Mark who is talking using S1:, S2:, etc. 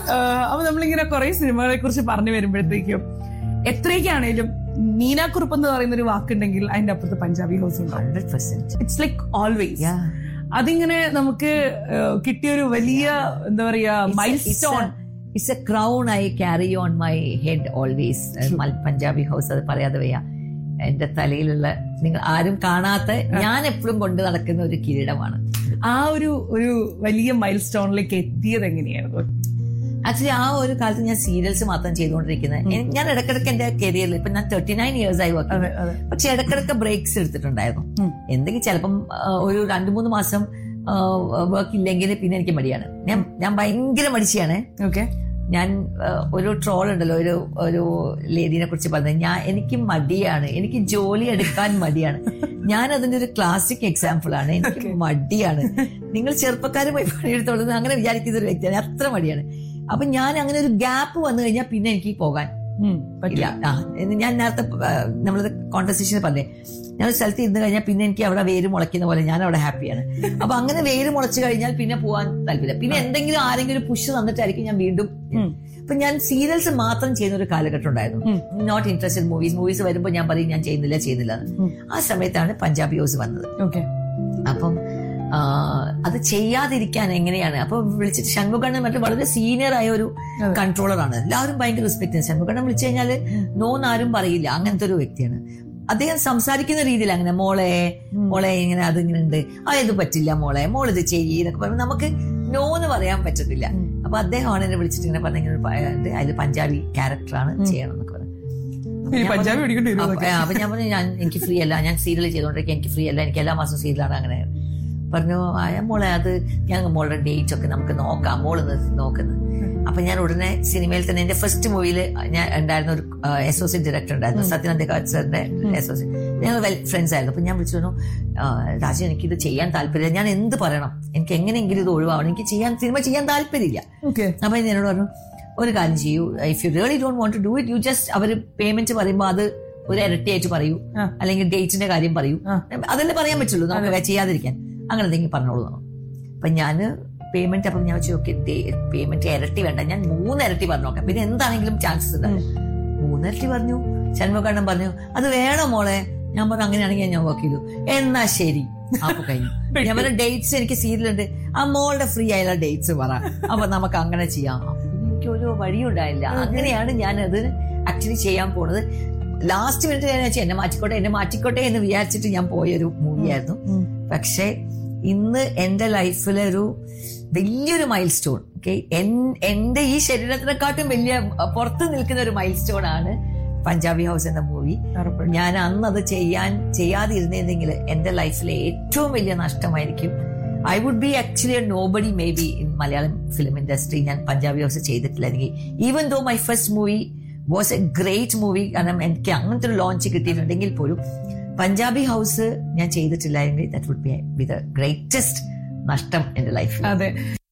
S1: അപ്പൊ നമ്മളിങ്ങനെ കുറെ സിനിമകളെ കുറിച്ച് പറഞ്ഞു വരുമ്പോഴത്തേക്കും എത്രയൊക്കെയാണേലും നീനാക്കുറുപ്പ് എന്ന് പറയുന്ന ഒരു വാക്കുണ്ടെങ്കിൽ അതിന്റെ അപ്പുറത്ത് പഞ്ചാബി ഹൗസ് ഉണ്ടാവും.
S2: 100%.
S1: It's like always. അതിങ്ങനെ നമുക്ക് കിട്ടിയൊരു വലിയ എന്താ പറയാ mile stone.
S2: It's a crown I carry on my head always. Punjabi house അത് പറയാതെ വയ്യ. എന്റെ തലയിലുള്ള നിങ്ങൾ ആരും കാണാത്ത ഞാൻ എപ്പോഴും കൊണ്ട് നടക്കുന്ന ഒരു കിരീടമാണ്.
S1: ആ ഒരു വലിയ മൈൽ സ്റ്റോണിലേക്ക് എത്തിയത് എങ്ങനെയായിരുന്നു?
S2: ആക്ച്വലി ആ ഒരു കാലത്ത് ഞാൻ സീരിയൽസ് മാത്രം ചെയ്തുകൊണ്ടിരിക്കുന്നത്. ഞാൻ ഇടക്കിടക്ക് എന്റെ കരിയറിൽ ഇപ്പൊ ഞാൻ 39 years ആയി വർക്ക് ചെയ്യുന്നത്. പക്ഷെ ഇടക്കിടക്ക് ബ്രേക്സ് എടുത്തിട്ടുണ്ടായിരുന്നു. എന്തെങ്കിലും ചിലപ്പം ഒരു 2-3 മാസം വർക്ക് ഇല്ലെങ്കിൽ പിന്നെ എനിക്ക് മടിയാണ്. ഞാൻ ഭയങ്കര മടിച്ചാണ്.
S1: ഓക്കെ.
S2: ഞാൻ ഒരു ട്രോൾ ഉണ്ടല്ലോ ഒരു ലേഡീനെ കുറിച്ച് പറഞ്ഞത്, എനിക്ക് മടിയാണ്, എനിക്ക് ജോലി എടുക്കാൻ മടിയാണ്. ഞാൻ അതിന്റെ ഒരു ക്ലാസിക് എക്സാമ്പിൾ ആണ്. എനിക്ക് മടിയാണ്. നിങ്ങൾ ചെറുപ്പക്കാരുമായി പണിയെടുത്തോളുന്നത് അങ്ങനെ വിചാരിക്കുന്ന ഒരു വ്യക്തിയാണ്. അത്ര മടിയാണ്. അപ്പൊ ഞാൻ അങ്ങനെ ഒരു ഗ്യാപ്പ് വന്നു കഴിഞ്ഞാൽ പിന്നെ എനിക്ക് പോകാൻ പറ്റില്ല. ഞാൻ നേരത്തെ നമ്മളത് കോൺവെർസേഷൻ പറഞ്ഞേ, ഞാൻ ഒരു സ്ഥലത്ത് ഇരുന്ന് കഴിഞ്ഞാൽ പിന്നെ എനിക്ക് അവിടെ വേര് മുളയ്ക്കുന്ന പോലെ ഞാൻ അവിടെ ഹാപ്പിയാണ്. അപ്പൊ അങ്ങനെ വേര് മുളച്ചു കഴിഞ്ഞാൽ പിന്നെ പോകാൻ താല്പര്യം. പിന്നെ എന്തെങ്കിലും ആരെങ്കിലും പുഷ് തന്നിട്ടായിരിക്കും ഞാൻ വീണ്ടും. അപ്പൊ ഞാൻ സീരിയൽസ് മാത്രം ചെയ്യുന്ന ഒരു കാലഘട്ടം ഉണ്ടായിരുന്നു. നോട്ട് ഇൻട്രസ്റ്റഡ് മൂവീസ് വരുമ്പോൾ ഞാൻ പറയും ഞാൻ ചെയ്യുന്നില്ല. ആ സമയത്താണ് പഞ്ചാബി ഹൗസ് വന്നത്. അപ്പം അത് ചെയ്യാതിരിക്കാൻ എങ്ങനെയാണ്? അപ്പൊ വിളിച്ചിട്ട് ഷൺമുഖണ്ണൻ മറ്റു വളരെ സീനിയർ ആയ ഒരു കൺട്രോളറാണ്. എല്ലാവരും ഭയങ്കര റെസ്പെക്ട്. ഷൺമുഖണ്ണൻ വിളിച്ചു കഴിഞ്ഞാൽ നോന്ന് ആരും പറയില്ല. അങ്ങനത്തെ ഒരു വ്യക്തിയാണ്. അദ്ദേഹം സംസാരിക്കുന്ന രീതിയിൽ അങ്ങനെ മോളെ ഇങ്ങനെ അതിങ്ങനെ ഉണ്ട്, ഇത് പറ്റില്ല മോളിത് ചെയ്യൊക്കെ പറയുമ്പോൾ നമുക്ക് നോന്ന് പറയാൻ പറ്റത്തില്ല. അപ്പൊ അദ്ദേഹമാണ് എന്നെ വിളിച്ചിട്ട് ഇങ്ങനെ പറഞ്ഞ അതിൽ പഞ്ചാബി ക്യാരക്ടറാണ് ചെയ്യണം എന്നൊക്കെ പറഞ്ഞു. അപ്പൊ ഞാൻ പറഞ്ഞു എനിക്ക് ഫ്രീ അല്ല, ഞാൻ സീരിയൽ ചെയ്തോണ്ടിരിക്കുക, എനിക്ക് ഫ്രീ അല്ല, എനിക്ക് എല്ലാ മാസവും സീരിയലാണ്. അങ്ങനെ പറഞ്ഞു മോളെ അത് ഞാൻ മോളുടെ ഡേറ്റ് ഒക്കെ നമുക്ക് നോക്കാം, മോള് നോക്കുന്നത്. അപ്പൊ ഞാൻ ഉടനെ സിനിമയിൽ തന്നെ എന്റെ ഫസ്റ്റ് മൂവിയിൽ ഞാൻ ഉണ്ടായിരുന്ന ഒരു അസോസിയേറ്റ് ഡയറക്ടർ ഉണ്ടായിരുന്നു, സത്യനന്ദ സാറിന്റെ അസോസിയേറ്റ്. ഞങ്ങൾ ഫ്രണ്ട്സ് ആയിരുന്നു. അപ്പൊ ഞാൻ വിളിച്ചു പറഞ്ഞു, രാജു എനിക്കിത് ചെയ്യാൻ താല്പര്യമില്ല, ഞാൻ എന്ത് പറയണം, എനിക്ക് എങ്ങനെയെങ്കിലും ഇത് ഒഴിവാവണം, എനിക്ക് സിനിമ ചെയ്യാൻ താല്പര്യമില്ല. അപ്പൊ എന്നോട് പറഞ്ഞു ഒരു കാര്യം ചെയ്യൂ, if you really don't want to do it, you just our payment പറയുമ്പോൾ അത് ഒരു ഇരട്ടിയായിട്ട് പറയൂ, അല്ലെങ്കിൽ ഡേറ്റിന്റെ കാര്യം പറയൂ, അതല്ലേ പറയാൻ പറ്റുള്ളൂ നമുക്ക് ചെയ്യാതിരിക്കാൻ. അങ്ങനെ എന്തെങ്കിലും പറഞ്ഞോളൂ. അപ്പൊ ഞാന് പേയ്മെന്റ്, അപ്പം ഞാൻ വെച്ചു ഓക്കെ പേയ്മെന്റ് ഇരട്ടി വേണ്ട, ഞാൻ 3 ഇരട്ടി പറഞ്ഞു നോക്കാം, പിന്നെ എന്താണെങ്കിലും ചാൻസസ് ഉണ്ടാവും. 3 ഇരട്ടി പറഞ്ഞു. ഷൺമുഖണ്ണൻ പറഞ്ഞു അത് വേണോ മോളെ? ഞാൻ പറഞ്ഞു അങ്ങനെയാണെങ്കിൽ ഞാൻ വർക്ക് ചെയ്തു. എന്നാ ശരി. അപ്പൊ കഴിഞ്ഞു. ഞാൻ പറഞ്ഞ ഡേറ്റ്സ് എനിക്ക് സീരിയലുണ്ട്, ആ മോളുടെ ഫ്രീ ആയുള്ള ഡേറ്റ്സ് പറ, അപ്പൊ നമുക്ക് അങ്ങനെ ചെയ്യാം. എനിക്ക് ഒരു വഴിയുണ്ടായില്ല. അങ്ങനെയാണ് ഞാൻ അത് ആക്ച്വലി ചെയ്യാൻ പോണത്. ലാസ്റ്റ് മിനിറ്റ് ഞാൻ വെച്ചാൽ എന്നെ മാറ്റിക്കോട്ടെ എന്ന് വിചാരിച്ചിട്ട് ഞാൻ പോയൊരു മൂവിയായിരുന്നു. പക്ഷെ ഇന്ന് എന്റെ ലൈഫിലെ ഒരു വലിയൊരു മൈൽ സ്റ്റോൺ, എന്റെ ഈ ശരീരത്തിനെക്കാട്ടും വലിയ പുറത്ത് നിൽക്കുന്ന ഒരു മൈൽ സ്റ്റോൺ ആണ് പഞ്ചാബി ഹൗസ് എന്ന മൂവി. ഞാൻ അന്ന് അത് ചെയ്യാതിരുന്നെങ്കിൽ എന്റെ ലൈഫിലെ ഏറ്റവും വലിയ നഷ്ടമായിരിക്കും. I would be actually A nobody may be in Malayalam film industry. ഞാൻ പഞ്ചാബി ഹൗസ് ചെയ്തിട്ടില്ലെങ്കിൽ, even though my first movie was A great movie, കാരണം എനിക്ക് അങ്ങനത്തെ ഒരു ലോഞ്ച് കിട്ടിയിട്ടുണ്ടെങ്കിൽ പോലും പഞ്ചാബി ഹൗസ് ഞാൻ ചെയ്തിട്ടില്ലായെങ്കിൽ that would be the greatest നഷ്ടം എന്റെ ലൈഫിൽ.
S1: അതെ.